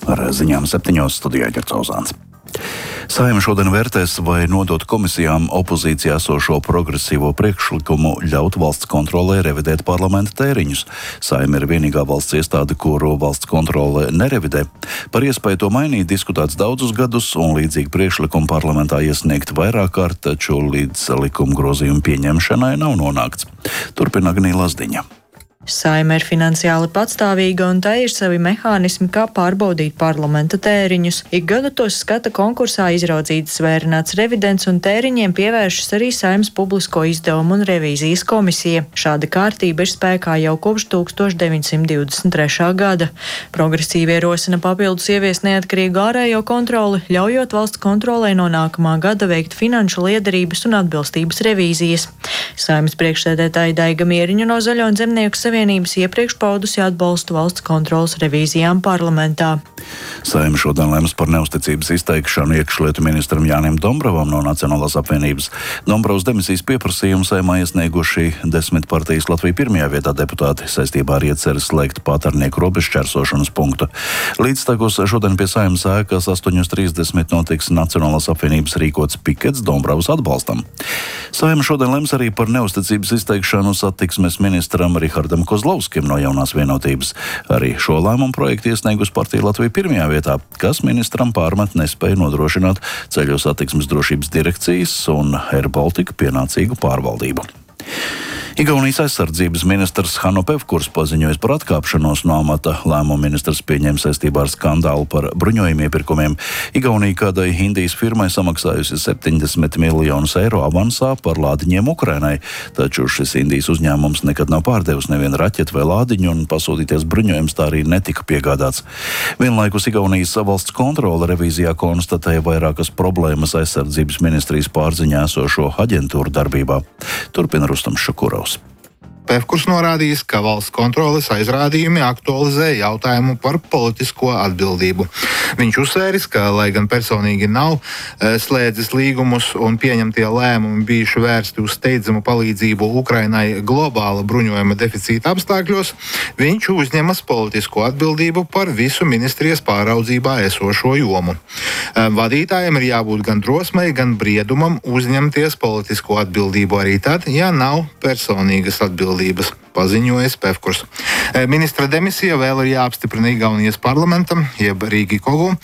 Ar ziņām 7. studijā Ģercauzāns. Saeima šodien vērtēs, vai nodot komisijām opozīcijā esošo progresīvo priekšlikumu ļaut valsts kontrolē revidēt parlamenta tēriņus. Saeima ir vienīgā valsts iestāde, kuru valsts kontrole nerevidē. Par iespēju to mainīt diskutēts daudzus gadus, un līdzīgi priekšlikumu parlamentā iesniegt vairāk kārt, taču līdz likuma grozījumu pieņemšanai nav nonākts. Turpina Agnija Lazdiņa. Saeima ir finansiāli patstāvīga, un tai ir savi mehānismi, kā pārbaudīt parlamenta tēriņus. Ik gadu tos skata konkursā izraudzīts svērināts revidents, un tēriņiem pievēršas arī Saeimas publisko izdevumu un revīzijas komisija. Šāda kārtība ir spēkā jau kopš 1923. gada. Progresīvi ierosina papildus ieviest neatkarīgu ārējo kontroli, ļaujot valsts kontrolei no nākamā gada veikt finanšu liederības un atbilstības revīzijas. Saeimas priekšsēdētāja Daiga Mieriņa no Zaļo un Zemnieku Savienības iepriekš paudusi atbalstu valsts kontroles revīzijām parlamentā. Saeima šodien lems par neusticības izteikšanu iekšlietu ministram Jānim Dombrovam no Nacionālās apvienības. Dombrovs demisijas pieprasījumu Saeimā iesnieguši 10 partijas Latvija pirmajā vietā deputāti saistībā ar ieceri slēgt patarnieku robežšķērsošanas punktu. Līdztekus šodien pie Saeimas ēkas 8:30 notiks Nacionālās apvienības rīkots pikets Dombrovs atbalstam. Saeima šodien lems arī par neusticības izteikšanu satiksmes ministram Rihardam Kozlovskim no Jaunās vienotības. Arī šo lēmumu projektu iesniegus partija Latvija pirmajā vietā, kas ministram pārmet nespēju nodrošināt ceļu satiksmes drošības direkcijas un Air Baltica pienācīgu pārvaldību. Igaunijas aizsardzības ministrs Hanno Pevkurs paziņoja par atkāpšanos no amata. Lēmumu ministrs pieņem saistībā ar skandālu par bruņojumu iepirkumiem. Igaunija kādai Indijas firmai samaksājusi 70 miljonus eiro avansā par lādiņiem Ukrainai, taču šis Indijas uzņēmums nekad nav pārdevis nevienu raķetu vai lādiņu, un pasūtīties bruņojums tā arī netika piegādāts. Vienlaikus Igaunijas valsts kontrole revīzijā konstatēja vairākas problēmas aizsardzības ministrijas pārziņā esošo aģentūru darbībā. Turpina Rustams Šukurovs. Pevkurs norādījis, ka valsts kontroles aizrādījumi aktualizē jautājumu par politisko atbildību. Viņš uzsvēris, ka, lai gan personīgi nav slēdzis līgumus un pieņemtie lēmumi bijuši vērsti uz steidzamu palīdzību Ukrainai globāla bruņojuma deficīta apstākļos, viņš uzņemas politisko atbildību par visu ministrijas pāraudzībā esošo jomu. Vadītājiem ir jābūt gan drosmei, gan briedumam uzņemties politisko atbildību arī tad, ja nav personīgas atbildības, paziņoja Pevkurs. Ministra demisija vēl ir jāapstiprina Igaunijas parlamentam, jeb Rīgi Kogu,